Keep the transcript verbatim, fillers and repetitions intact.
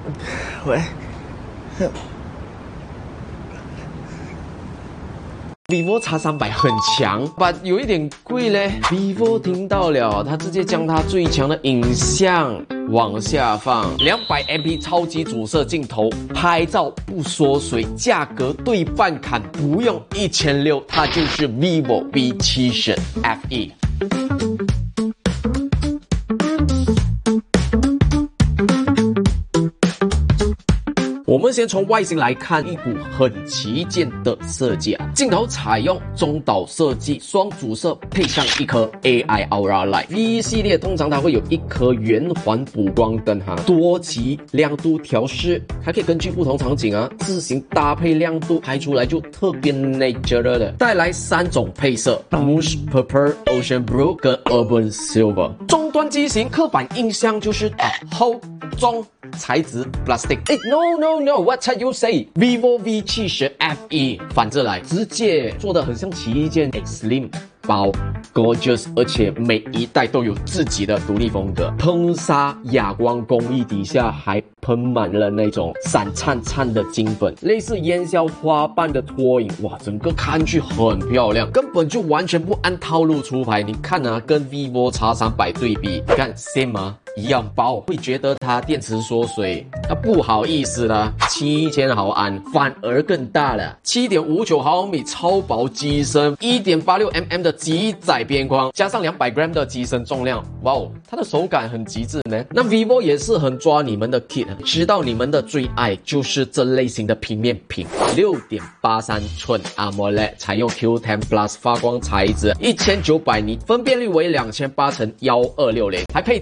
喂。vivo X 三百很强，但有一点贵嘞。vivo 听到了，它直接将它最强的影像往下放， 两百 M P 超级主摄镜头，拍照不缩水，价格对半砍，不用一千六，它就是 vivo V 七十 F E。我们先从外形来看，一股很旗舰的设计啊。镜头采用中岛设计，双主摄配上一颗 A I Aura Light。V 系列通常它会有一颗圆环补光灯哈，多级亮度调试，还可以根据不同场景啊自行搭配亮度，拍出来就特别 natural 的。带来三种配色 ：Bluish Purple、Ocean Blue 跟 Urban Silver。终端机型刻板印象就是啊厚重。材质 plastic， 哎 ，no no no，what you say？vivo V 七十 F E 反着来，直接做的很像旗舰 slim 包 ，gorgeous， 而且每一代都有自己的独立风格。喷砂哑光工艺底下还喷满了那种闪灿灿的金粉，类似烟消花瓣的拖影，哇，整个看去很漂亮，根本就完全不按套路出牌。你看啊，跟 vivo X 三百对比，你看 same 吗？一样包，会觉得它电池缩水，啊不好意思啦，七千毫安反而更大了， 七点五九毫米超薄机身， 一点八六 mm 的极窄边框，加上两百 gram 的机身重量，哇哦，它的手感很极致呢。那 vivo 也是很抓你们的 kit， 知道你们的最爱就是这类型的平面屏， 六点八三寸 AMOLED， 采用 Q 十 Plus 发光材质，一千九百尼，分辨率为两千八乘一二六零，还配